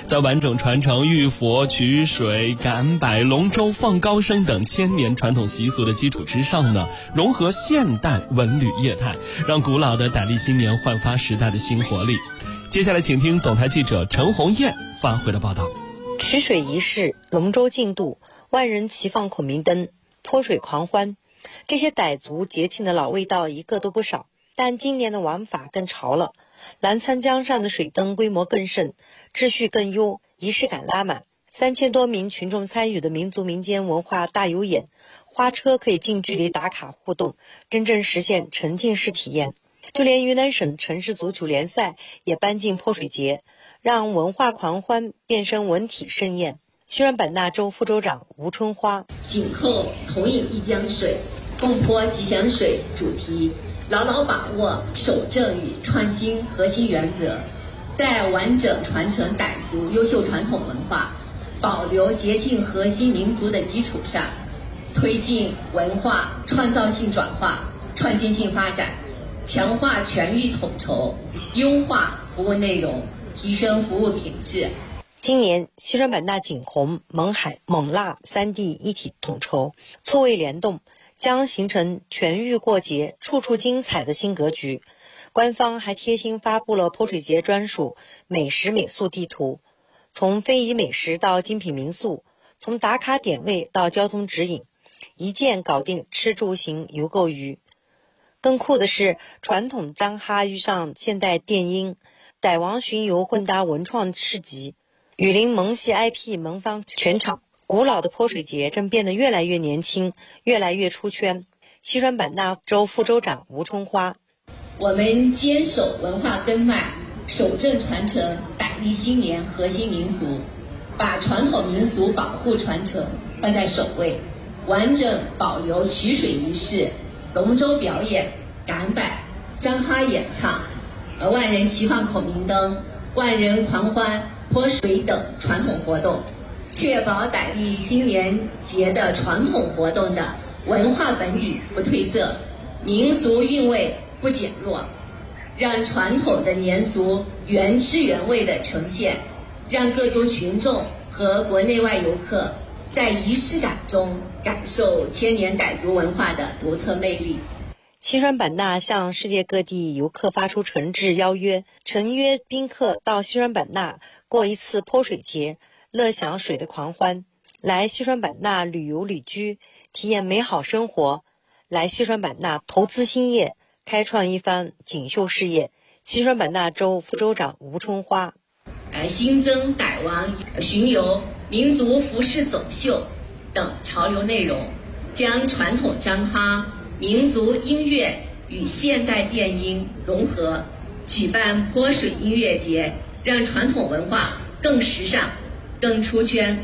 在完整传承浴佛、曲水、赶摆、龙舟、放高升等千年传统习俗的基础之上呢，融合现代文旅业态，让古老的傣历新年焕发时代的新活力。接下来请听总台记者陈红艳发回的报道。 曲水仪式、龙舟竞渡、万人齐放孔明灯、泼水狂欢，这些傣族节庆的老味道一个都不少，但今年的玩法更潮了。澜沧江上的水灯规模更盛，秩序更优，仪式感拉满。3000多名群众参与的民族民间文化大游演，花车可以近距离打卡互动，真正实现沉浸式体验。就连云南省城市足球联赛也搬进泼水节，让文化狂欢变身文体盛宴。西双版纳州副州长吴春花： 紧扣同饮一江水，共泼吉祥水主题，牢牢把握守正与创新核心原则，在完整传承傣族优秀传统文化、保留节庆核心民俗的基础上，推进文化创造性转化、创新性发展，强化全域统筹，优化服务内容，提升服务品质。 今年西双版纳景洪、勐海、勐腊3地一体统筹，错位联动，将形成全域过节、处处精彩的新格局。官方还贴心发布了泼水节专属美食美宿地图，从非遗美食到精品民宿，从打卡点位到交通指引，一键搞定吃住行游购娱。更酷的是，传统张哈遇上现代电音，傣王巡游混搭文创市集，雨林萌系 IP 萌方全场。古老的泼水节正变得越来越年轻，越来越出圈。西双版纳州副州长吴春花： 我们坚守文化根脉，守正传承傣历新年核心民俗，把传统民俗保护传承放在首位，完整保留曲水仪式、龙舟表演、赶摆、张哈演唱、万人齐放孔明灯、万人狂欢、泼水等传统活动，确保傣历新年节的传统活动的文化本底不褪色，民俗韵味不减弱，让传统的年俗原汁原味的呈现，让各族群众和国内外游客在仪式感中感受千年傣族文化的独特魅力。 西双版纳向世界各地游客发出诚挚邀约，诚约宾客到西双版纳过一次泼水节，乐享水的狂欢。来西双版纳旅游旅居，体验美好生活。来西双版纳投资兴业，开创一番锦绣事业。西双版纳州副州长吴春花： 新增傣王巡游、民族服饰走秀等潮流内容，将传统张哈、民族音乐与现代电音融合，举办泼水音乐节，让传统文化更时尚、更出圈。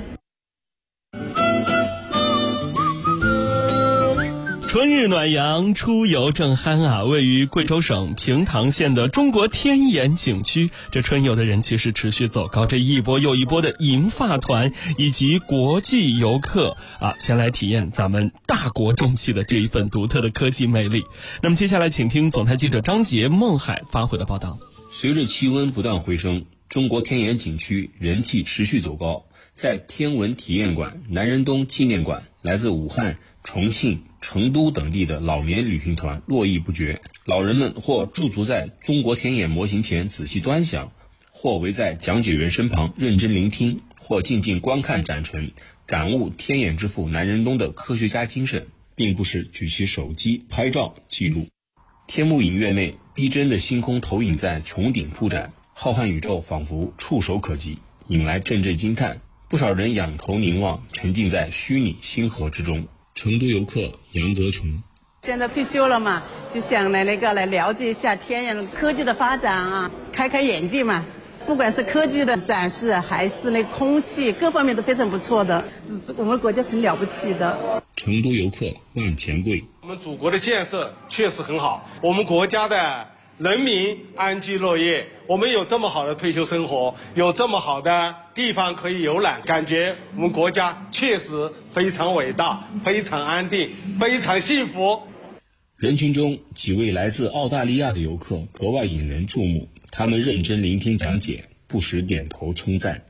春日暖阳，出游正酣啊！位于贵州省平塘县的中国天眼景区，这春游的人气是持续走高，这一波又一波的银发团以及国际游客前来体验咱们大国重器的这一份独特的科技魅力。那么接下来请听总台记者张杰、孟海发回的报道。 随着气温不断回升，中国天眼景区人气持续走高。在天文体验馆、南仁东纪念馆，来自武汉、重庆、成都等地的老年旅行团络绎不绝。老人们或驻足在中国天眼模型前仔细端详，或围在讲解员身旁认真聆听，或静静观看展陈，感悟天眼之父南仁东的科学家精神，并不时举起手机拍照记录。天幕影院内，逼真的星空投影在穹顶铺展，浩瀚宇宙仿佛触手可及，引来阵阵惊叹。不少人仰头凝望，沉浸在虚拟星河之中。成都游客杨泽琼： 现在退休了嘛，就想来了解一下天眼科技的发展啊，开开眼界嘛。不管是科技的展示，还是那空气各方面都非常不错的，我们国家挺了不起的。 成都游客万钱柜： 我们祖国的建设确实很好，我们国家的人民安居乐业，我们有这么好的退休生活，有这么好的地方可以游览，感觉我们国家确实非常伟大，非常安定，非常幸福。 人群中几位来自澳大利亚的游客格外引人注目，他们认真聆听讲解，不时点头称赞。